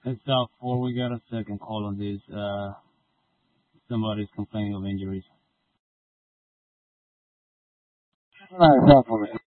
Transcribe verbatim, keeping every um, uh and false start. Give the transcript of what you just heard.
It's South four. We got a second call on this. Uh, somebody's complaining of injuries. Alright, South four.